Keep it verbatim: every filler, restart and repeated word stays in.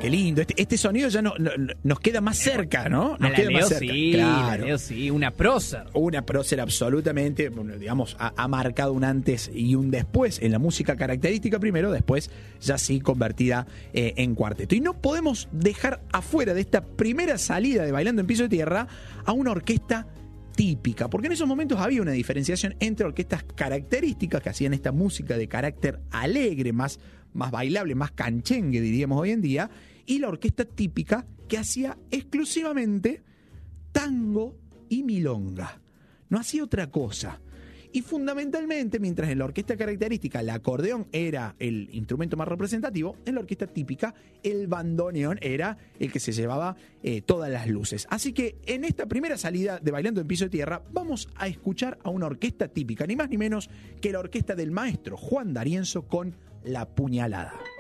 qué lindo. Este, este sonido ya no, no, nos queda más cerca, ¿no? Nos a la queda Leo más cerca. sí, Claro. la Leo sí, una prócer. Una prócer absolutamente, bueno, digamos, ha, ha marcado un antes y un después en la música característica primero, después ya sí convertida eh, en cuarteto. Y no podemos dejar afuera de esta primera salida de Bailando en Piso de Tierra a una orquesta típica, porque en esos momentos había una diferenciación entre orquestas características que hacían esta música de carácter alegre, más, más bailable, más canchengue, diríamos hoy en día, y la orquesta típica que hacía exclusivamente tango y milonga. No hacía otra cosa. Y fundamentalmente, mientras en la orquesta característica el acordeón era el instrumento más representativo, en la orquesta típica el bandoneón era el que se llevaba eh, todas las luces. Así que en esta primera salida de Bailando en Piso de Tierra vamos a escuchar a una orquesta típica, ni más ni menos que la orquesta del maestro Juan D'Arienzo con La Puñalada.